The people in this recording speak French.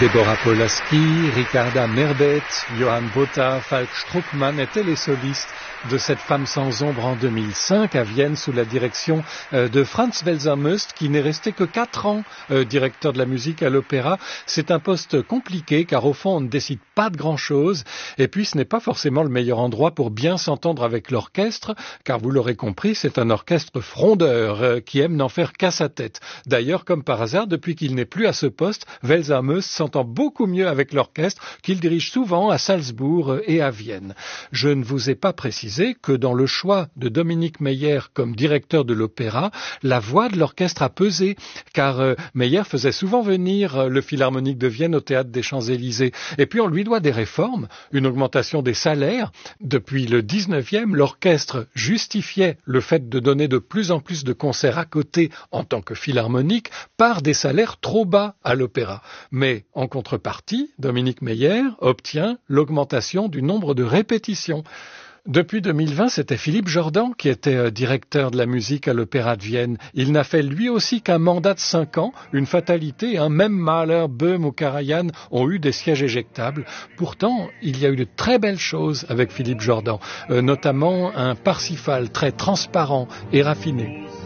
Deborah Polaski, Ricarda Merbet, Johann Botha, Falk Struckmann étaient les solistes de cette femme sans ombre en 2005 à Vienne sous la direction de Franz Welser-Möst qui n'est resté que 4 ans directeur de la musique à l'opéra. C'est un poste compliqué car au fond on ne décide pas de grand chose et puis ce n'est pas forcément le meilleur endroit pour bien s'entendre avec l'orchestre car vous l'aurez compris c'est un orchestre frondeur qui aime n'en faire qu'à sa tête. D'ailleurs comme par hasard depuis qu'il n'est plus à ce poste, Welser-Möst s'entend beaucoup mieux avec l'orchestre qu'il dirige souvent à Salzbourg et à Vienne. Je ne vous ai pas précisé que dans le choix de Dominique Meyer comme directeur de l'opéra, la voix de l'orchestre a pesé, car Meyer faisait souvent venir le Philharmonique de Vienne au Théâtre des Champs-Élysées. Et puis on lui doit des réformes, une augmentation des salaires. Depuis le 19e, l'orchestre justifiait le fait de donner de plus en plus de concerts à côté en tant que philharmonique par des salaires trop bas à l'opéra. Mais en contrepartie, Dominique Meyer obtient l'augmentation du nombre de répétitions. Depuis 2020, c'était Philippe Jordan qui était directeur de la musique à l'Opéra de Vienne. Il n'a fait lui aussi qu'un mandat de 5 ans, une fatalité. Même Mahler, Böhm ou Karajan ont eu des sièges éjectables. Pourtant, il y a eu de très belles choses avec Philippe Jordan, notamment un Parsifal très transparent et raffiné.